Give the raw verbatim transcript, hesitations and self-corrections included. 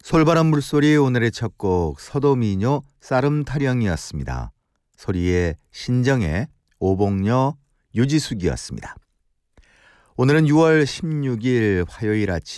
솔바람 물소리 오늘의 첫 곡 서도미녀 쌀음타령이었습니다. 소리의 신정의 오복녀 유지숙이었습니다. 오늘은 유월 십육일 화요일 아침